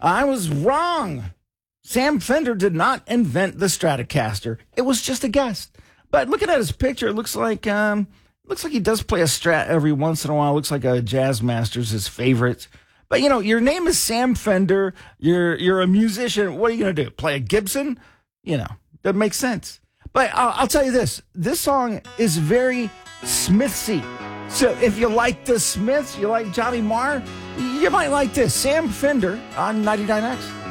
I was wrong. Sam Fender did not invent the Stratocaster. It was just a guess. But looking at his picture, it looks like he does play a Strat every once in a while. It looks like a Jazzmaster's his favorite. But your name is Sam Fender. You're a musician. What are you gonna do? Play a Gibson? That makes sense. But I'll tell you this. This song is very Smithsy. So if you like the Smiths, you like Johnny Marr, you might like this. Sam Fender on 99X.